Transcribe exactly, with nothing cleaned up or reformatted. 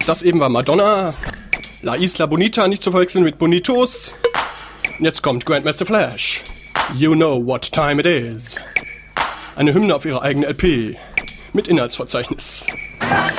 Das eben war Madonna. La Isla Bonita, nicht zu verwechseln mit Bonitos. Und jetzt kommt Grandmaster Flash. You know what time it is. Eine Hymne auf ihrer eigenen L P. Mit Inhaltsverzeichnis.